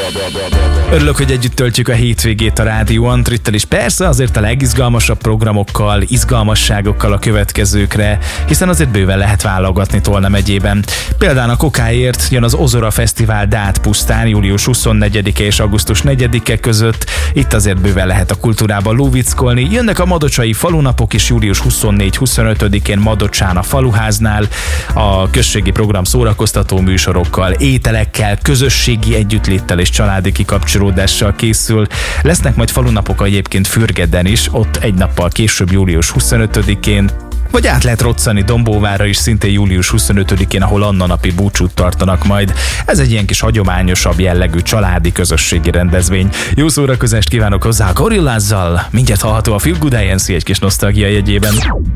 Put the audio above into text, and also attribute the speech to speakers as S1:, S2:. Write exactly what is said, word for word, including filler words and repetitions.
S1: Örülök, hogy együtt töltjük a hétvégét a Rádió Antrittel, és persze azért a legizgalmasabb programokkal, izgalmasságokkal a következőkre, hiszen azért bőven lehet válogatni Tolna megyében. Például a Kokáért jön az Ozora Fesztivál Dát-pusztán július huszonnegyedike és augusztus negyedike között. Itt azért bőven lehet a kultúrában lóvickolni. Jönnek a madocsai falunapok is július huszonnégy-huszonötödikén Madocsán a Faluháznál. A községi program szórakoztató műsorokkal, ételekkel, közösségi együttléttel és családi kikapcsolódással készül. Lesznek majd falunapok egyébként Fürgeden is, ott egy nappal később július huszonötödikén. Vagy át lehet roccani Dombóvárra is szintén július huszonötödikén, ahol Anna napi búcsút tartanak majd. Ez egy ilyen kis hagyományosabb jellegű családi közösségi rendezvény. Jó szórakozást kívánok hozzá a Gorillázzal! Mindjárt hallható a Feel Good I N C egy kis nosztalgia jegyében.